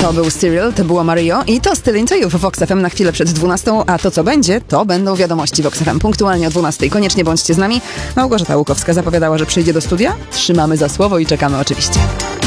To był Cyril, to było Mario i to Still Into You w Vox FM na chwilę przed 12, a to co będzie, to będą wiadomości Vox FM punktualnie o 12. Koniecznie bądźcie z nami. Małgorzata Łukowska zapowiadała, że przyjdzie do studia. Trzymamy za słowo i czekamy oczywiście.